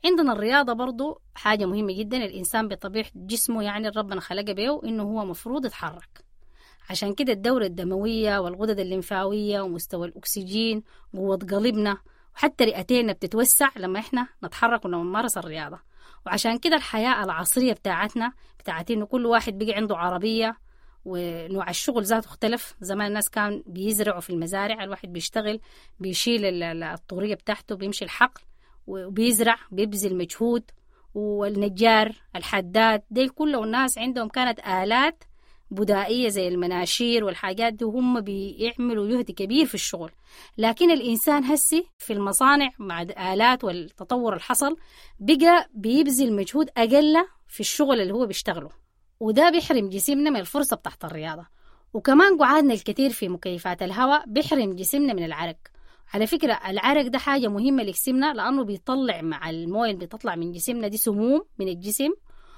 عندنا الرياضة برضو حاجة مهمة جدا. الإنسان بطبيعة جسمه يعني ربنا خلقه به إنه هو مفروض يتحرك. عشان كده الدورة الدموية والغدد الليمفاوية ومستوى الأكسجين قوة قلبنا وحتى رئتينا بتتوسع لما إحنا نتحرك ونمارس الرياضة. وعشان كده الحياة العصرية بتاعتنا إنه كل واحد بيجي عنده عربية، ونوع الشغل ذاته اختلف. زمان الناس كان بيزرعوا في المزارع، الواحد بيشتغل بيشيل الطورية بتاعته بيمشي الحقل وبيزرع بيبذل مجهود. والنجار الحداد دي كله الناس عندهم كانت آلات بدائية زي المناشير والحاجات دي، وهم بيعملوا جهد كبير في الشغل. لكن الإنسان هسي في المصانع مع الآلات والتطور الحصل بقى بيبذل مجهود أقل في الشغل اللي هو بيشتغله، وده بيحرم جسمنا من الفرصة بتاعت الرياضة. وكمان قعدنا الكثير في مكيفات الهواء بيحرم جسمنا من العرق. على فكرة العرق ده حاجة مهمة لجسمنا، لأنه بيطلع مع المويه اللي بتطلع من جسمنا دي سموم من الجسم.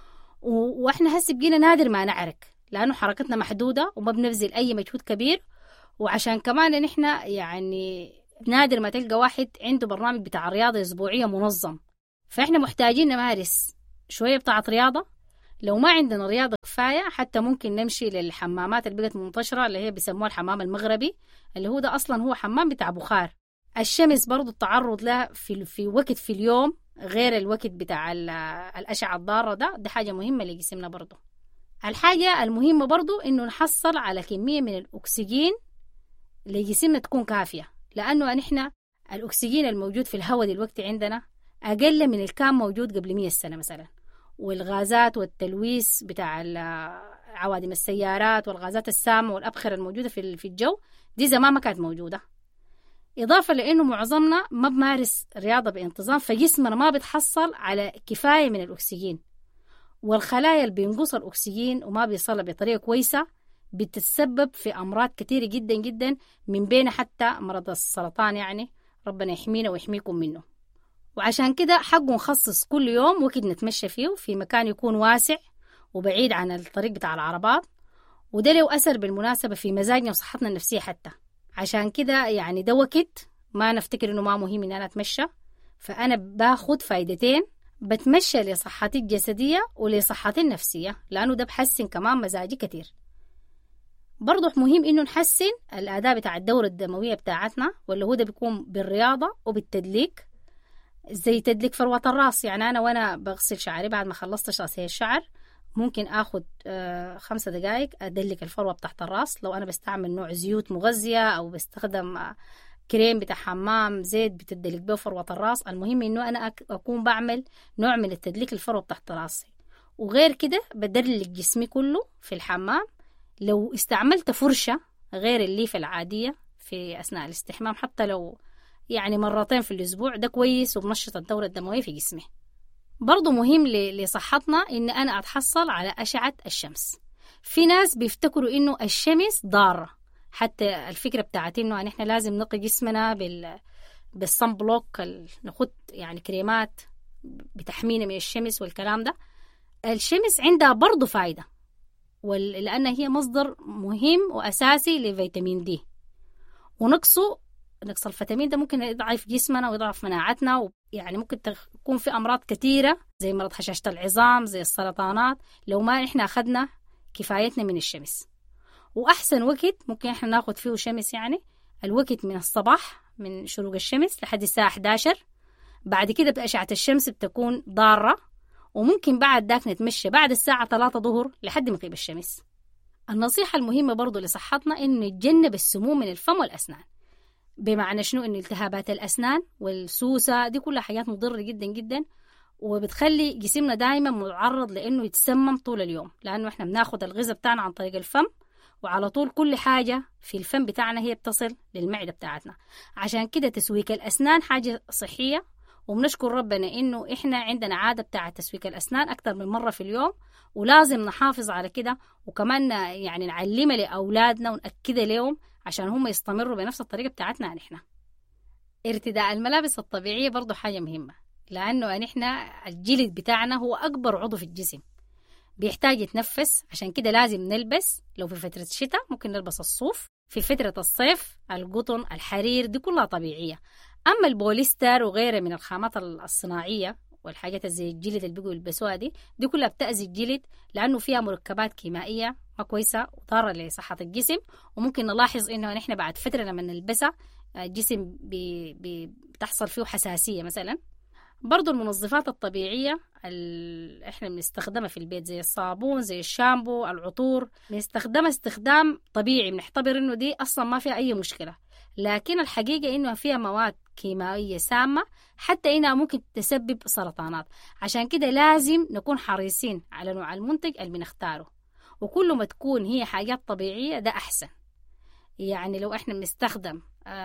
وإحنا هسي بقينا نادر ما نعرق لأنه حركتنا محدودة وما بنبذل أي مجهود كبير. وعشان كمان نحن يعني نادر ما تلقى واحد عنده برنامج بتاع رياضة أسبوعية منظم، فإحنا محتاجين نمارس شوية بتاعة رياضة. لو ما عندنا رياضة كفاية حتى ممكن نمشي للحمامات اللي بقت منتشرة اللي هي بيسموها الحمام المغربي، اللي هو ده أصلا هو حمام بتاع بخار. الشمس برضو التعرض لها في وقت في اليوم غير الوقت بتاع الأشعة الضارة ده حاجة مهمة لجسمنا برضو. الحاجة المهمة برضو إنه نحصل على كمية من الأكسجين لجسمنا تكون كافية، لأنه نحن الأكسجين الموجود في الهواء دلوقتي عندنا أقل من اللي كان موجود قبل 100 سنة مثلا. والغازات والتلويث بتاع عوادم السيارات والغازات السامة والأبخرة الموجودة في الجو دي زمان ما كانت موجودة. إضافة لأنه معظمنا ما بمارس رياضة بانتظام، فجسمنا ما بتحصل على كفاية من الأكسجين، والخلايا اللي بينقص الأكسجين وما بيصلها بطريقة كويسة بتتسبب في أمراض كتيرة جدا جدا، من بين حتى مرض السرطان. يعني ربنا يحمينا ويحميكم منه. وعشان كده حقه نخصص كل يوم وقت نتمشى فيه في مكان يكون واسع وبعيد عن الطريق بتاع العربات، وده له أثر بالمناسبة في مزاجنا وصحتنا النفسية حتى. عشان كده يعني ده وقت ما نفتكر إنه ما مهم إن أنا أتمشى، فأنا باخد فايدتين، بتمشى لصحتي الجسدية ولصحتي النفسية، لأنه ده بحسن كمان مزاجي كتير. برضو مهم إنه نحسن الأداء بتاع الدورة الدموية بتاعتنا، واللي هو ده بيكون بالرياضة وبالتدليك، زي تدليك فروة الراس. يعني أنا وأنا بغسل شعري بعد ما خلصت غسيل الشعر ممكن أخد 5 دقائق أدلك الفروة بتاعت الراس. لو أنا بستعمل نوع زيوت مغذية أو بستخدم كريم بتاع حمام زيت بتدلك به فروة الراس، المهم إنه أنا أكون بعمل نوع من التدليك الفروة بتاعت راسي. وغير كده بدلك جسمي كله في الحمام. لو استعملت فرشة غير الليفة العادية في أثناء الاستحمام حتى لو يعني 2 مرات في الأسبوع ده كويس وبنشط الدورة الدموية في جسمي. برضو مهم لصحتنا إن أنا أتحصل على أشعة الشمس. في ناس بيفتكروا إنه الشمس ضارة، حتى الفكرة بتاعت إنه نحن لازم نقي جسمنا بالصن بلوك، ناخد يعني كريمات بتحمينا من الشمس والكلام ده. الشمس عندها برضو فايدة، لأن هي مصدر مهم وأساسي لفيتامين دي، نقص الفيتامين ده ممكن يضعف جسمنا ويضعف مناعتنا، يعني ممكن تكون في أمراض كتيرة زي مرض هشاشة العظام زي السرطانات لو ما إحنا أخذنا كفايتنا من الشمس. وأحسن وقت ممكن إحنا ناخد فيه شمس يعني الوقت من الصباح من شروق الشمس لحد الساعة 11. بعد كده بأشعة الشمس بتكون ضارة، وممكن بعد ذاك نتمشى بعد الساعة 3 ظهر لحد ما تغيب الشمس. النصيحة المهمة برضو لصحتنا إنه نتجنب السموم من الفم والأسنان. بمعنى شنو؟ إن التهابات الأسنان والسوسة دي كلها حاجات مضرة جدا جدا، وبتخلي جسمنا دائما معرض لأنه يتسمم طول اليوم، لأنه إحنا بناخد الغذاء بتاعنا عن طريق الفم، وعلى طول كل حاجة في الفم بتاعنا هي بتصل للمعدة بتاعتنا. عشان كده تسويك الأسنان حاجة صحية، وبنشكر ربنا إنه إحنا عندنا عادة بتاعة تسويك الأسنان أكتر من مرة في اليوم، ولازم نحافظ على كده. وكمان يعني نعلمها لأولادنا ونأكدها لهم عشان هم يستمروا بنفس الطريقة بتاعتنا نحن. ارتداء الملابس الطبيعية برضو حاجة مهمة، لأنه نحن الجلد بتاعنا هو أكبر عضو في الجسم، بيحتاج يتنفس. عشان كده لازم نلبس، لو في فترة الشتاء ممكن نلبس الصوف، في فترة الصيف القطن الحرير دي كلها طبيعية. أما البوليستر وغيره من الخامات الصناعية والحاجات زي الجلد اللي بيقوا يلبسوها دي كلها بتأذي الجلد، لأنه فيها مركبات كيميائية ما كويسة وضارة لصحة الجسم. وممكن نلاحظ إنه نحن بعد فترة لما نلبسها الجسم بتحصل فيه حساسية مثلا. برضو المنظفات الطبيعية اللي احنا بنستخدمها في البيت زي الصابون، زي الشامبو، العطور، بنستخدمها استخدام طبيعي، بنعتبر إنه دي أصلا ما فيها أي مشكلة. لكن الحقيقة إنه فيها مواد كيميائية سامة حتى إنها ممكن تسبب سرطانات. عشان كده لازم نكون حريصين على نوع المنتج اللي بنختاره، وكل ما تكون هي حاجات طبيعية ده أحسن. يعني لو إحنا بنستخدم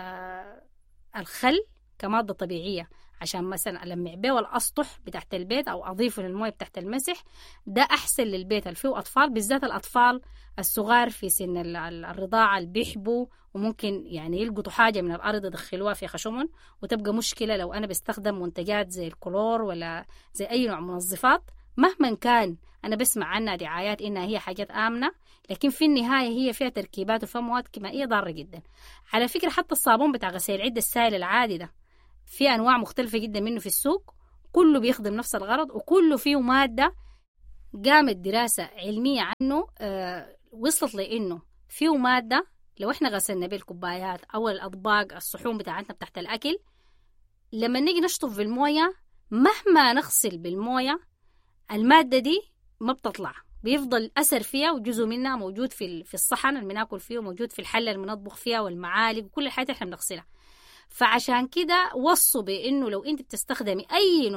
الخل كمادة طبيعية عشان مثلا ألمع بيه الأسطح بتاعت البيت أو أضيفه للموية بتاعت المسح، ده أحسن للبيت اللي فيه أطفال، بالذات الأطفال الصغار في سن الرضاعة اللي بيحبوا وممكن يعني يلقطوا حاجة من الأرض يدخلوها في خشمهم، وتبقى مشكلة لو أنا بستخدم منتجات زي الكلور ولا زي أي نوع منظفات. مهما كان أنا بسمع عنها دعايات إنها هي حاجات آمنة، لكن في النهاية هي فيها تركيبات وفيها مواد كيميائية ضارة جدا. على فكرة حتى الصابون بتاع غسيل العدة السائل العادي ده في أنواع مختلفة جدا منه في السوق، كله بيخدم نفس الغرض وكله فيه مادة قامت دراسة علمية عنه وصلت لإنه فيه مادة لو إحنا غسلنا بيه الكوبايات أو الأطباق الصحون بتاعتنا بتاعت الأكل، لما نيجي نشطف بالموية مهما نغسل بالموية المادة دي ما بتطلع، بيفضل أثر فيها وجزء منها موجود في الصحن اللي بناكل فيه وموجود في الحلة اللي بنطبخ فيها والمعالق وكل الحاجات اللي إحنا بنغسلها. فعشان كده وصوا بإنه لو أنت بتستخدمي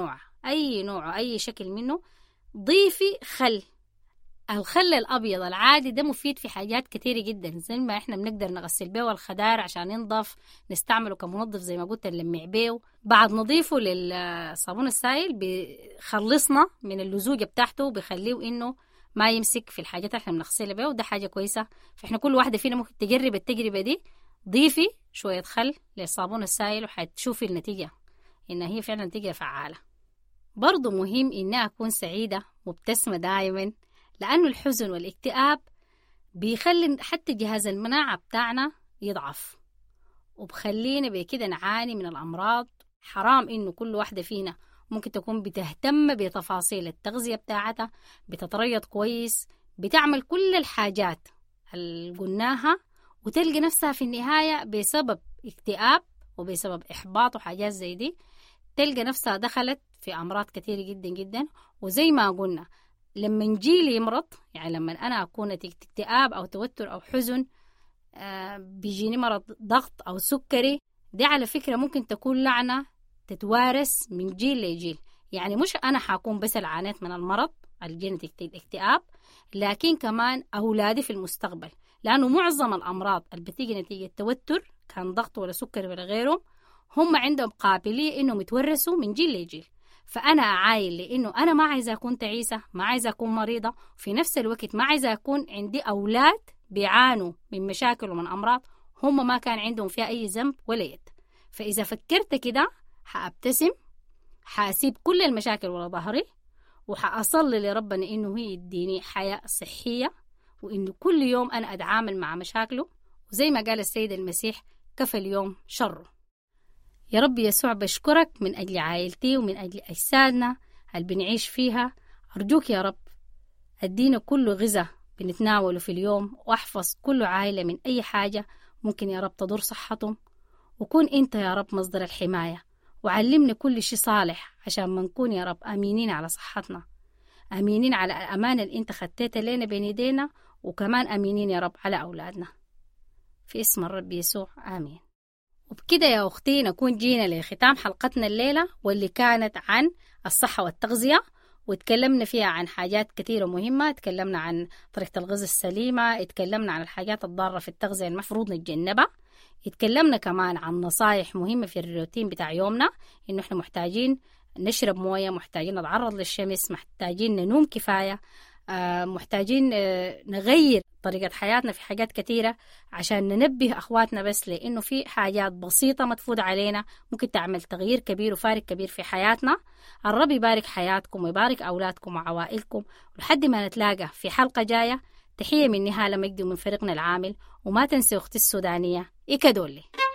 أي نوع أي شكل منه ضيفي خل. الخل الأبيض العادي ده مفيد في حاجات كتيرة جدا، زي ما إحنا بنقدر نغسل بيه الخضار عشان ينضف، نستعمله كمنظف زي ما قلت نلمع بيه. بعد نضيفه للصابون السائل بيخلصنا من اللزوجة بتاعته وبيخليه إنه ما يمسك في الحاجات اللي إحنا بنغسلها بيه، وده حاجة كويسة. فإحنا كل واحدة فينا ممكن تجرب التجربة دي، ضيفي شوية خل للصابون السائل وحتشوفي النتيجة إنها هي فعلا نتيجة فعالة. برضو مهم إنها أكون سعيدة مبتسمة دائما، لأنه الحزن والاكتئاب بيخلي حتى جهاز المناعة بتاعنا يضعف وبخلينا بكده نعاني من الأمراض. حرام إنه كل واحدة فينا ممكن تكون بتهتم بتفاصيل التغذية بتاعتها، بتتريض كويس، بتعمل كل الحاجات اللي قلناها، وتلقى نفسها في النهاية بسبب اكتئاب وبسبب إحباط وحاجات زي دي تلقى نفسها دخلت في أمراض كتير جدا جدا. وزي ما قلنا لما نجيلي يمرض، يعني لما أنا أكون اكتئاب أو توتر أو حزن بيجيني مرض ضغط أو سكري، دي على فكرة ممكن تكون لعنة تتوارث من جيل لجيل. يعني مش أنا حاكون بس اللي عانيت من المرض الجينيتيك الاكتئاب، لكن كمان أولادي في المستقبل، لأنه معظم الأمراض اللي بتيجي نتيجة توتر كان ضغط ولا سكري ولا غيرهم هم عندهم قابلية إنهم يتورثوا من جيل لجيل. فأنا أعاين لإنه أنا ما عايزة أكون تعيسة، ما عايزة أكون مريضة، وفي نفس الوقت ما عايزة أكون عندي أولاد بيعانوا من مشاكل ومن أمراض هم ما كان عندهم فيها أي ذنب ولا يد. فإذا فكرت كده حأبتسم، حأسيب كل المشاكل ورا ظهري، وحأصلي لربنا إنه هي يديني حياة صحية، وإنه كل يوم أنا أتعامل مع مشاكله، وزي ما قال السيد المسيح كفى اليوم شره. يا رب يسوع بشكرك من أجل عائلتي ومن أجل أجسادنا اللي بنعيش فيها. أرجوك يا رب أدينا كل غذاء بنتناوله في اليوم، وأحفظ كل عائلة من أي حاجة ممكن يا رب تضر صحتهم، وكون أنت يا رب مصدر الحماية، وعلمنا كل شيء صالح عشان ما نكون يا رب أمينين على صحتنا، أمينين على الأمانة اللي أنت خدتها لنا بين يدينا، وكمان أمينين يا رب على أولادنا، في اسم الرب يسوع آمين. وبكده يا أختي نكون جينا لختام حلقتنا الليلة، واللي كانت عن الصحة والتغذية، واتكلمنا فيها عن حاجات كثيرة مهمة. اتكلمنا عن طريقة الغذاء السليمة، اتكلمنا عن الحاجات الضارة في التغذية المفروض نتجنبها، اتكلمنا كمان عن نصايح مهمة في الروتين بتاع يومنا، إنه احنا محتاجين نشرب موية، محتاجين نتعرض للشمس، محتاجين ننوم كفاية، محتاجين نغير طريقة حياتنا في حاجات كتيرة عشان ننبه أخواتنا، بس لأنه في حاجات بسيطة متفوت علينا ممكن تعمل تغيير كبير وفارق كبير في حياتنا. الرب يبارك حياتكم ويبارك أولادكم وعوائلكم، ولحد ما نتلاقى في حلقة جاية. تحية من نهالة مجدي ومن فريقنا العامل، وما تنسوا أختي السودانية إيكادولي.